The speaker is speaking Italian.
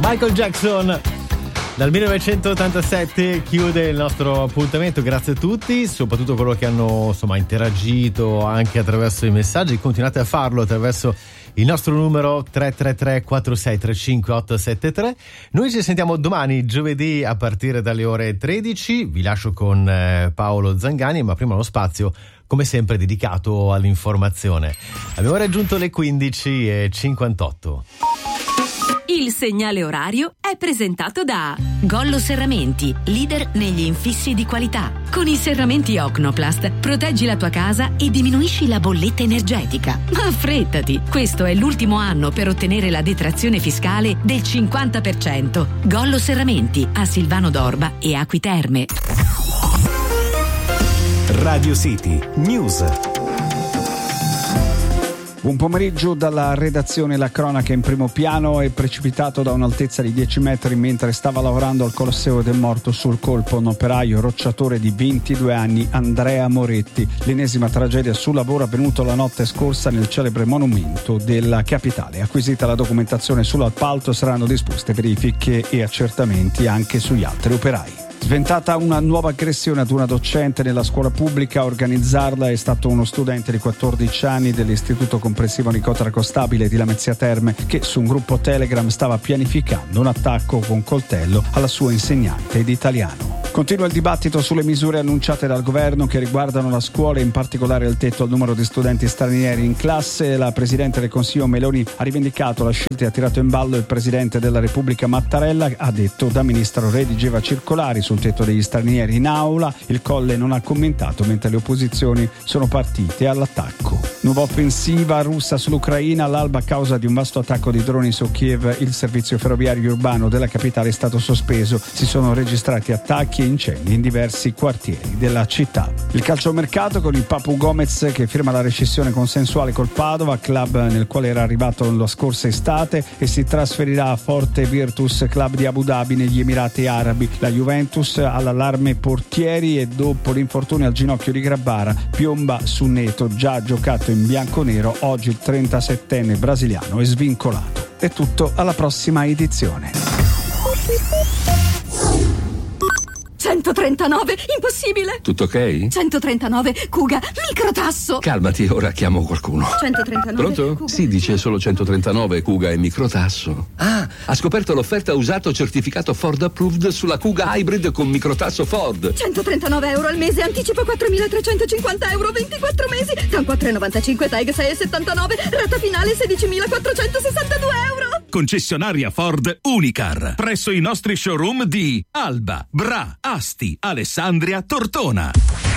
Michael Jackson dal 1987 chiude il nostro appuntamento. Grazie a tutti, soprattutto coloro che hanno interagito anche attraverso i messaggi. Continuate a farlo attraverso il nostro numero 333 4635 873. Noi ci sentiamo domani giovedì a partire dalle ore 13. Vi lascio con Paolo Zangani, ma prima lo spazio come sempre dedicato all'informazione. Abbiamo raggiunto le 15:58. Il segnale orario è presentato da Gollo Serramenti, leader negli infissi di qualità. Con i serramenti Ocnoplast proteggi la tua casa e diminuisci la bolletta energetica. Ma affrettati, questo è l'ultimo anno per ottenere la detrazione fiscale del 50%. Gollo Serramenti a Silvano d'Orba e Acqui Terme. Radio City News. Buon pomeriggio dalla redazione. La cronaca in primo piano. È precipitato da un'altezza di 10 metri mentre stava lavorando al Colosseo del Morto sul colpo un operaio rocciatore di 22 anni, Andrea Moretti. L'ennesima tragedia sul lavoro avvenuto la notte scorsa nel celebre monumento della capitale. Acquisita la documentazione sull'appalto, saranno disposte verifiche e accertamenti anche sugli altri operai. Sventata una nuova aggressione ad una docente nella scuola pubblica. A organizzarla è stato uno studente di 14 anni dell'istituto comprensivo Nicotra Costabile di Lamezia Terme, che su un gruppo Telegram stava pianificando un attacco con coltello alla sua insegnante di italiano. Continua il dibattito sulle misure annunciate dal governo che riguardano la scuola, in particolare il tetto al numero di studenti stranieri in classe. La Presidente del Consiglio Meloni ha rivendicato la scelta e ha tirato in ballo il Presidente della Repubblica Mattarella. Ha detto: da ministro redigeva circolari sul tetto degli stranieri in aula. Il Colle non ha commentato, mentre le opposizioni sono partite all'attacco. Nuova offensiva russa sull'Ucraina. All'alba, a causa di un vasto attacco di droni su Kiev, il servizio ferroviario urbano della capitale è stato sospeso. Si sono registrati attacchi e incendi in diversi quartieri della città. Il calciomercato con il Papu Gomez che firma la rescissione consensuale col Padova, club nel quale era arrivato la scorsa estate, e si trasferirà a Forte Virtus, club di Abu Dhabi negli Emirati Arabi. La Juventus all'allarme portieri e dopo l'infortunio al ginocchio di Grabbara piomba su Neto, già giocato in bianconero. Oggi il 37enne brasiliano è svincolato. È tutto, alla prossima edizione. 139, impossibile! Tutto ok? 139, Kuga, microtasso! Calmati, ora chiamo qualcuno. 139, Pronto? Kuga. Sì, dice solo 139, Kuga e microtasso. Ah, ha scoperto l'offerta usato certificato Ford Approved sulla Kuga Hybrid con microtasso Ford. 139 euro al mese, anticipo 4.350 euro, 24 mesi, TAN 4,95, TAG 6,79, rata finale 16.462 euro! Concessionaria Ford Unicar presso i nostri showroom di Alba, Bra, Asti, Alessandria, Tortona.